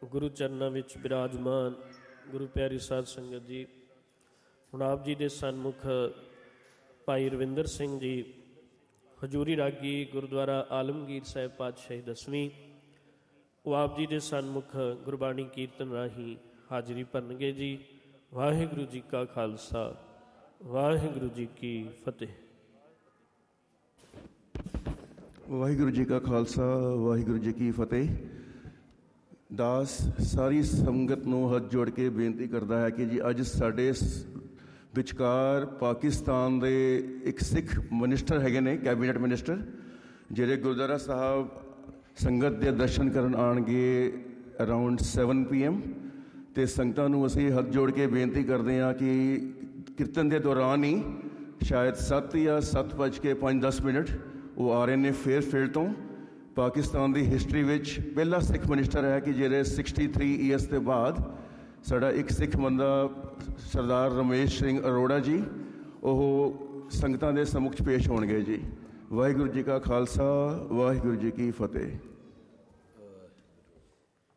ਗੁਰੂ ਚਰਨਾਂ ਵਿੱਚ ਬਿਰਾਜਮਾਨ ਗੁਰੂ ਪਿਆਰੀ ਸਾਧ ਸੰਗਤ ਜੀ, ਹੁਣ ਆਪ ਜੀ ਦੇ ਸਨਮੁਖ ਭਾਈ ਰਵਿੰਦਰ ਸਿੰਘ ਜੀ ਹਜ਼ੂਰੀ ਰਾਗੀ ਗੁਰਦੁਆਰਾ ਆਲਮਗੀਰ ਸਾਹਿਬ ਪਾਤਸ਼ਾਹੀ 10ਵੀਂ, ਉਹ ਆਪ ਜੀ ਦੇ ਸਨਮੁਖ ਗੁਰਬਾਣੀ ਕੀਰਤਨ ਰਾਹੀਂ ਹਾਜ਼ਰੀ ਭਰਨਗੇ ਜੀ। ਵਾਹਿਗੁਰੂ ਜੀ ਕਾ ਖਾਲਸਾ, ਵਾਹਿਗੁਰੂ ਜੀ ਕੀ ਫਤਿਹ। ਵਾਹਿਗੁਰੂ ਜੀ ਕਾ ਖਾਲਸਾ, ਵਾਹਿਗੁਰੂ ਜੀ ਕੀ ਫਤਿਹ। ਦਾਸ ਸਾਰੀ ਸੰਗਤ ਨੂੰ ਹੱਥ ਜੋੜ ਕੇ ਬੇਨਤੀ ਕਰਦਾ ਹੈ ਕਿ ਜੀ ਅੱਜ ਸਾਡੇ ਵਿਚਕਾਰ ਪਾਕਿਸਤਾਨ ਦੇ ਇੱਕ ਸਿੱਖ ਮਿਨਿਸਟਰ ਹੈਗੇ ਨੇ, ਕੈਬਨਿਟ ਮਿਨਿਸਟਰ, ਜਿਹੜੇ ਗੁਰਦੁਆਰਾ ਸਾਹਿਬ ਸੰਗਤ ਦੇ ਦਰਸ਼ਨ ਕਰਨ ਆਉਣਗੇ ਅਰਾਊਂਡ 7 PM। ਅਤੇ ਸੰਗਤਾਂ ਨੂੰ ਅਸੀਂ ਹੱਥ ਜੋੜ ਕੇ ਬੇਨਤੀ ਕਰਦੇ ਹਾਂ ਕਿ ਕੀਰਤਨ ਦੇ ਦੌਰਾਨ ਹੀ ਸ਼ਾਇਦ 7 ਜਾਂ 7:05-10 ਉਹ ਆ ਰਹੇ ਨੇ ਫੇਅਰ ਫੀਲਡ ਤੋਂ। ਪਾਕਿਸਤਾਨ ਦੀ ਹਿਸਟਰੀ ਵਿੱਚ ਪਹਿਲਾ ਸਿੱਖ ਮਿਨਿਸਟਰ ਹੈ ਕਿ ਜਿਹੜੇ 63 ਈਅਰਸ ਦੇ ਬਾਅਦ ਸਾਡਾ ਇੱਕ ਸਿੱਖ ਬੰਦਾ ਸਰਦਾਰ ਰਮੇਸ਼ ਸਿੰਘ ਅਰੋੜਾ ਜੀ, ਉਹ ਸੰਗਤਾਂ ਦੇ ਸਮੁਖ 'ਚ ਪੇਸ਼ ਹੋਣਗੇ ਜੀ। ਵਾਹਿਗੁਰੂ ਜੀ ਕਾ ਖਾਲਸਾ, ਵਾਹਿਗੁਰੂ ਜੀ ਕੀ ਫਤਿਹ।